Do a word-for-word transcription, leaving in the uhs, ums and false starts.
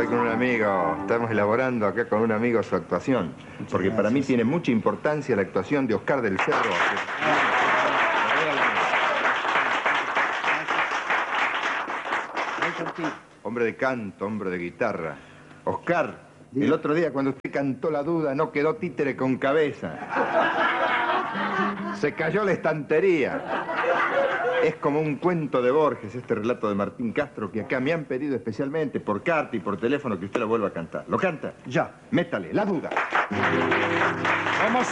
estoy con un amigo, estamos elaborando acá con un amigo su actuación. Muchas porque gracias. para mí tiene mucha importancia la actuación de Oscar del Cerro. Hombre de canto, hombre de guitarra. Oscar, Diga. el otro día cuando usted cantó La Duda no quedó títere con cabeza. Se cayó la estantería. Es como un cuento de Borges, este relato de Martín Castro, que acá me han pedido especialmente por carta y por teléfono que usted lo vuelva a cantar. ¿Lo canta? Ya. Métale, La Duda. Vamos